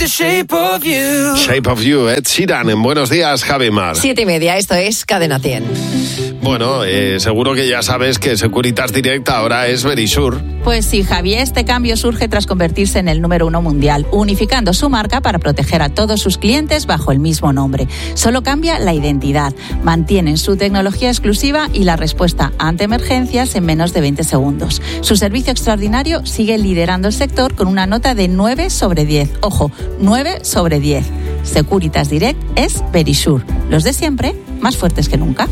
the shape of you. Shape of You, Ed Sheeran, en Buenos Días, Javi Mar. 7:30, esto es Cadena 100. Bueno, seguro que ya sabes que Securitas Direct ahora es Verisure. Pues sí, Javi, este cambio surge tras convertirse en el número 1 mundial, unificando su marca para proteger a todos sus clientes bajo el mismo nombre. Solo cambia la identidad, mantienen su tecnología exclusiva y la respuesta ante emergencias en menos de 20 segundos. Su servicio extraordinario sigue liderando el sector con una nota de 9 sobre 10. Ojo, 9 sobre 10. Securitas Direct es Verisure. Los de siempre, más fuertes que nunca.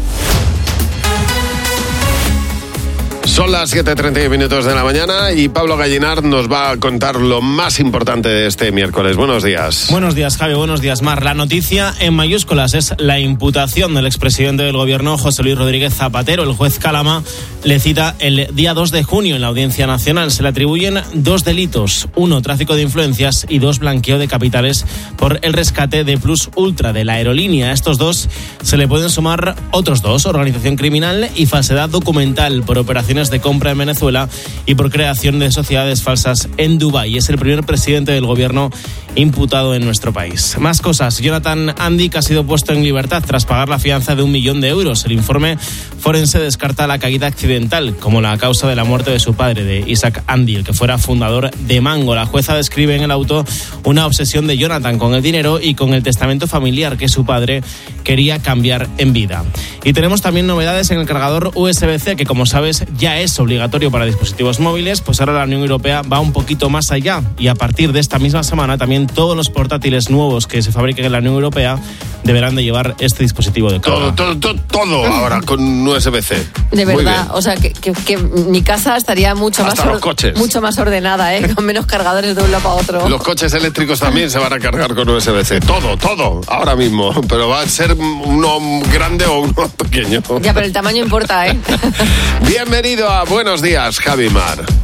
Son las 7:30 de la mañana y Pablo Gallinar nos va a contar lo más importante de este miércoles. Buenos días. Buenos días, Javi. Buenos días, Mar. La noticia en mayúsculas es la imputación del expresidente del gobierno, José Luis Rodríguez Zapatero. El juez Calama le cita el día 2 de junio en la Audiencia Nacional. Se le atribuyen 2 delitos. 1, tráfico de influencias y 2, blanqueo de capitales por el rescate de Plus Ultra de la aerolínea. A estos 2 se le pueden sumar otros 2, organización criminal y falsedad documental por operaciones de compra en Venezuela y por creación de sociedades falsas en Dubái. Es el primer presidente del gobierno imputado en nuestro país. Más cosas. Jonathan Andic ha sido puesto en libertad tras pagar la fianza de 1 millón de euros. El informe forense descarta la caída accidental como la causa de la muerte de su padre, de Isaac Andy, el que fuera fundador de Mango. La jueza describe en el auto una obsesión de Jonathan con el dinero y con el testamento familiar que su padre quería cambiar en vida. Y tenemos también novedades en el cargador USB-C, que como sabes ya es obligatorio para dispositivos móviles. Pues ahora la Unión Europea va un poquito más allá y a partir de esta misma semana también todos los portátiles nuevos que se fabriquen en la Unión Europea deberán de llevar este dispositivo de carga. Todo ahora con USB-C. De verdad, o sea, que mi casa estaría mucho más ordenada, con menos cargadores de un lado para otro. Los coches eléctricos también se van a cargar con USB-C. Todo, ahora mismo. Pero va a ser uno grande o uno pequeño. Ya, pero el tamaño importa, Bienvenido a Buenos Días, Javi Mar.